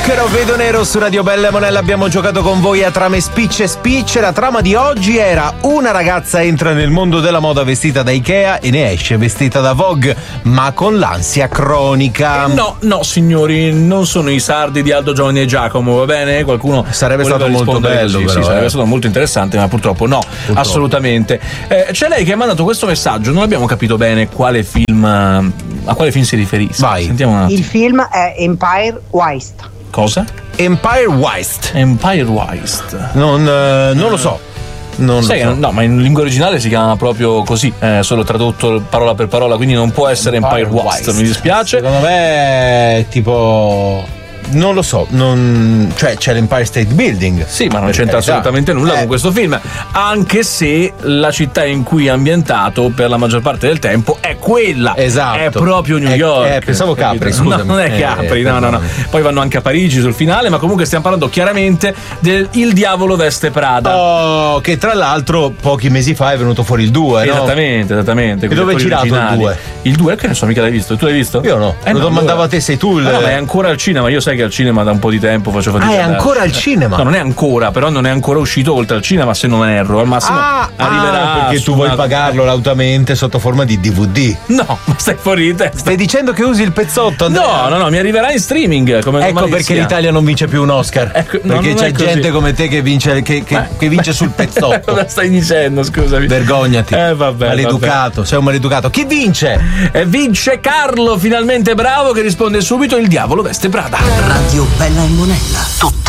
Zucchero, vedo nero su Radio Bella e Monella. Abbiamo giocato con voi a trame spicce e spicce. La trama di oggi era: una ragazza entra nel mondo della moda vestita da Ikea e ne esce vestita da Vogue, ma con l'ansia cronica. No, signori, non sono i sardi di Aldo, Giovanni e Giacomo, va bene? Qualcuno sarebbe stato molto bello, così, però, sì, sarebbe stato molto interessante, ma purtroppo no, assolutamente. C'è lei che ha mandato questo messaggio, non abbiamo capito bene a quale film si riferisse. Vai. Sentiamo un attimo. Il film è Empire Waist. Cosa? Empire Waist. Non lo so. Non sai lo so. No, ma in lingua originale si chiama proprio così, solo tradotto parola per parola, quindi non può essere Empire Waist. Mi dispiace. Secondo me è tipo... Non lo so, cioè c'è l'Empire State Building. Sì, ma non c'entra assolutamente nulla con questo film, anche se la città in cui è ambientato per la maggior parte del tempo è quella. Esatto. È proprio New York. Pensavo Capri, scusami. No, non è Capri, no. Poi vanno anche a Parigi sul finale, ma comunque stiamo parlando chiaramente del Il diavolo veste Prada. Oh, che tra l'altro pochi mesi fa è venuto fuori il 2, no? Esattamente. E dove è girato originali. il 2? Il 2 che ne so, mica l'hai visto? Tu l'hai visto? Io no. Lo mandavo a te, sei tu No, ma è ancora al cinema, io sai che al cinema da un po' di tempo faccio fatica. È ancora al cinema? No, non è ancora, però non è ancora uscito oltre al cinema, se non erro. Al massimo arriverà. Perché tu vuoi pagarlo lautamente sotto forma di DVD. No, ma stai fuori di testa. Stai dicendo che usi il pezzotto, Andrea? No, mi arriverà in streaming. Ecco perché l'Italia non vince più un Oscar. Perché c'è gente come te che vince sul pezzotto. Cosa stai dicendo, scusami? Vergognati. Vabbè. Maleducato, sei un maleducato. Chi vince? Vince Carlo, finalmente bravo, che risponde subito: Il diavolo veste Prada. Radio Bella e Monella.